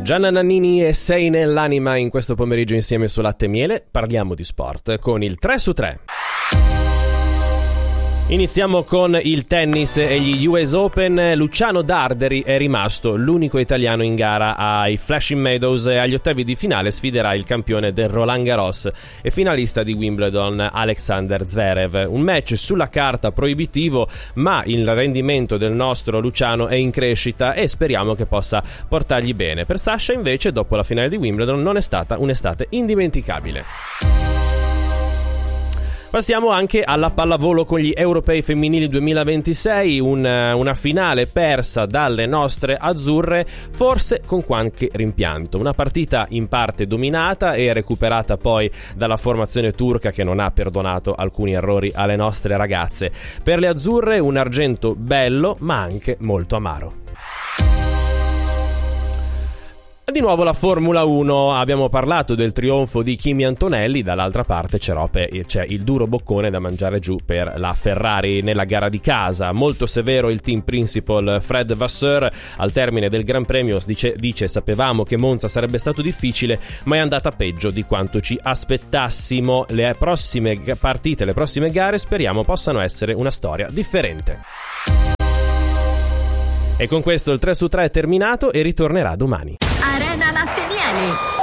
Gianna Nannini e Sei nell'anima in questo pomeriggio insieme su Latte e Miele. Parliamo di sport con il 3 su 3. Iniziamo con il tennis e gli US Open. Luciano Darderi è rimasto l'unico italiano in gara ai Flushing Meadows e agli ottavi di finale sfiderà il campione del Roland Garros e finalista di Wimbledon Alexander Zverev. Un match sulla carta proibitivo, ma il rendimento del nostro Luciano è in crescita e speriamo che possa portargli bene. Per Sasha invece, dopo la finale di Wimbledon, non è stata un'estate indimenticabile. Passiamo anche alla pallavolo con gli europei femminili 2026, una finale persa dalle nostre azzurre, forse con qualche rimpianto. Una partita in parte dominata e recuperata poi dalla formazione turca che non ha perdonato alcuni errori alle nostre ragazze. Per le azzurre un argento bello ma anche molto amaro. Di nuovo la Formula 1, abbiamo parlato del trionfo di Kimi Antonelli, dall'altra parte c'è il duro boccone da mangiare giù per la Ferrari nella gara di casa. Molto severo il team principal Fred Vasseur, al termine del Gran Premio dice sapevamo che Monza sarebbe stato difficile, ma è andata peggio di quanto ci aspettassimo. Le prossime partite, le prossime gare speriamo possano essere una storia differente. E con questo il 3 su 3 è terminato e ritornerà domani. Arena Latte e Miele.